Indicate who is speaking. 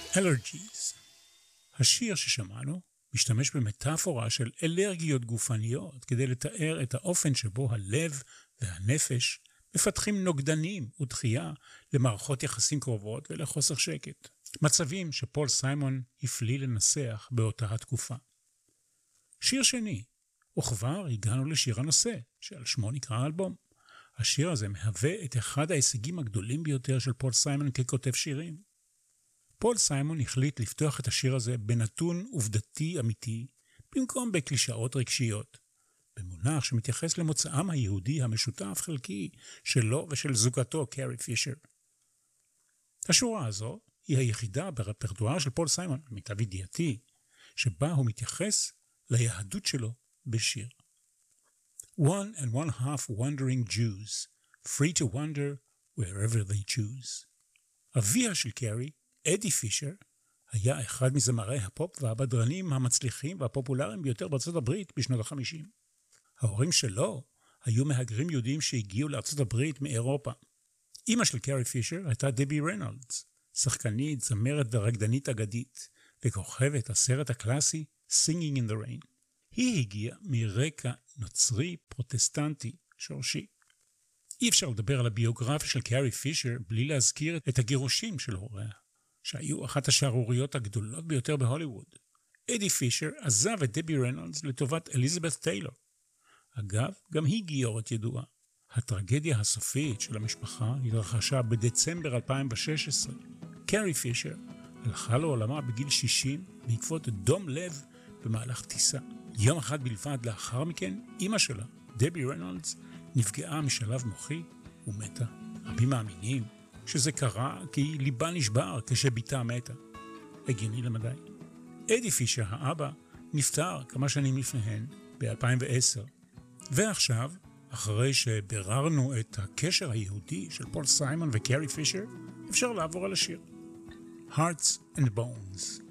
Speaker 1: Allergies. השיר ששמענו משתמש במטאפורה של אלרגיות גופניות כדי לתאר את האופן שבו הלב והנפש מפתחים נוגדנים ודחייה למערכות יחסים קרובות ולחוסר שקט. מצבים שפול סיימון הפליא לנסח באותה התקופה. שיר שני, וכבר הגענו לשיר הנושא, שעל שמו נקרא האלבום. השיר הזה מהווה את אחד ההישגים הגדולים ביותר של פול סיימון ככותב שירים. פול סיימון החליט לפתוח את השיר הזה בנתון עובדתי אמיתי, במקום בקלישאות רגשיות, במונח שמתייחס למוצאם היהודי המשותף חלקי שלו ושל זוגתו קרי פישר. השורה הזו היא היחידה ברפרטואר של פול סיימון, למיטב ידיעתי, שבה הוא מתייחס ליהדות שלו בשיר. 1.5 wandering Jews, free to wander wherever they choose. אביה של קרי, אדי פישר, היה אחד מזמרי הפופ והבדרנים המצליחים והפופולריים ביותר בארצות הברית בשנות ה-50. ההורים שלו היו מהגרים יהודים שהגיעו לארצות הברית מאירופה. אמא של קרי פישר הייתה דבי רנולדס, שחקנית, זמרת ורקדנית אגדית, וכוכבת הסרט הקלאסי Singing in the Rain. היא הגיעה מרקע נוצרי פרוטסטנטי שורשי. אי אפשר לדבר על הביוגרפיה של קרי פישר בלי להזכיר את הגירושים של הוריה, שהיו אחת השערוריות הגדולות ביותר בהוליווד. אדי פישר עזב את דבי רנולדס לטובת אליזבת טיילור. אגב, גם היא גיורת ידועה. הטרגדיה הסופית של המשפחה התרחשה בדצמבר 2016. קרי פישר הלכה לעולמה בגיל 60 בעקבות דום לב במהלך טיסה. יום אחד בלבד לאחר מכן, אמא שלה, דבי רנולדס, נפגעה משלב מוחי ומתה. רבים מאמינים שזה קרה כי ליבה נשבר כשביתה מתה. הגיוני למדי. אדי פישר, האבא, נפטר כמה שנים לפניהן, ב-2010. ועכשיו, אחרי שבררנו את הקשר היהודי של פול סיימון וקרי פישר, אפשר לעבור על השיר. Hearts and Bones.